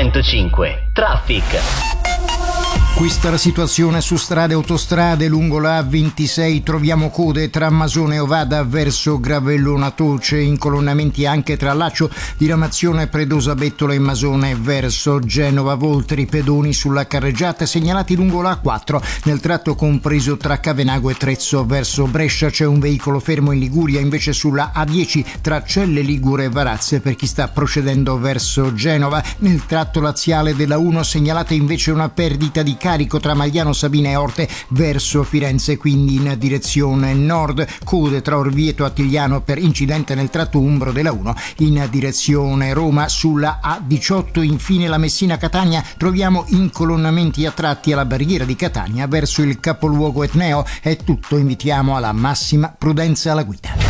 105 Traffic. Questa è la situazione su strade e autostrade. Lungo la A26 troviamo code tra Masone e Ovada verso Gravellona Toce, incolonnamenti anche tra Laccio, diramazione Predosa Bettola e Masone verso Genova Voltri, pedoni sulla carreggiata segnalati lungo la A4 nel tratto compreso tra Cavenago e Trezzo verso Brescia. C'è un veicolo fermo in Liguria, invece sulla A10 tra Celle Ligure e Varazze per chi sta procedendo verso Genova. Nel tratto laziale della 1 segnalata invece una perdita di carico tra Magliano Sabina e Orte verso Firenze, quindi in direzione nord. Code tra Orvieto e Attigliano per incidente nel tratto umbro della 1 in direzione Roma. Sulla A18 infine la Messina-Catania troviamo incolonnamenti a tratti alla barriera di Catania verso il capoluogo etneo. È tutto, invitiamo alla massima prudenza alla guida.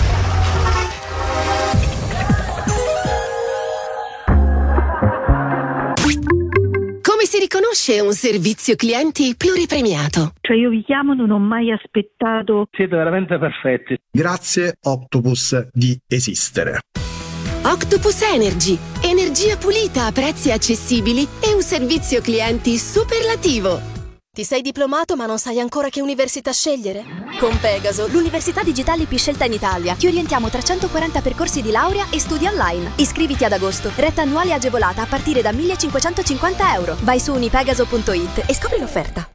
Si riconosce un servizio clienti pluripremiato. Cioè io vi chiamo, non ho mai aspettato. Siete veramente perfetti. Grazie Octopus di esistere. Octopus Energy, energia pulita a prezzi accessibili e un servizio clienti superlativo. Ti sei diplomato ma non sai ancora che università scegliere? Con Pegaso, l'università digitale più scelta in Italia, ti orientiamo tra 140 percorsi di laurea e studi online. Iscriviti ad agosto, retta annuale agevolata a partire da €1.550. Vai su unipegaso.it e scopri l'offerta.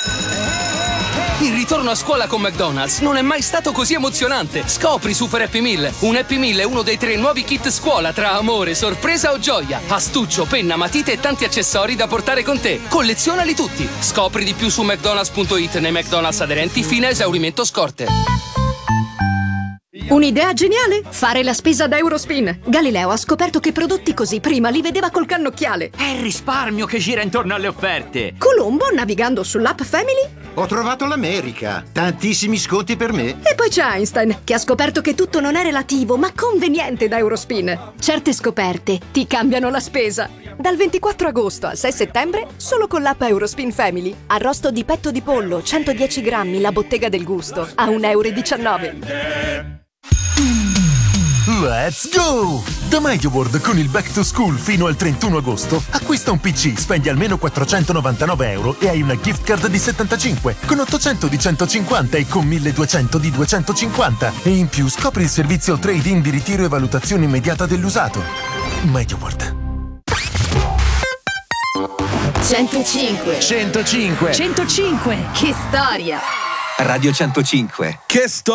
Il ritorno a scuola con McDonald's non è mai stato così emozionante. Scopri Super Happy Meal. Un Happy Meal è uno dei 3 nuovi kit scuola tra amore, sorpresa o gioia. Astuccio, penna, matite e tanti accessori da portare con te. Collezionali tutti. Scopri di più su mcdonalds.it nei McDonald's aderenti fino a esaurimento scorte. Un'idea geniale? Fare la spesa da Eurospin. Galileo ha scoperto che prodotti così prima li vedeva col cannocchiale. È il risparmio che gira intorno alle offerte. Colombo, navigando sull'app Family, ho trovato l'America. Tantissimi sconti per me. E poi c'è Einstein, che ha scoperto che tutto non è relativo, ma conveniente da Eurospin. Certe scoperte ti cambiano la spesa. Dal 24 agosto al 6 settembre, solo con l'app Eurospin Family. Arrosto di petto di pollo, 110 grammi, la bottega del gusto, a €1,19. Let's go! Da MediaWorld con il Back to School fino al 31 agosto acquista un PC, spendi almeno €499 e hai una gift card di 75 con 800 di 150 e con 1200 di 250 e in più scopri il servizio trade-in di ritiro e valutazione immediata dell'usato. MediaWorld. 105 105 105. Che storia! Radio 105. Che storia!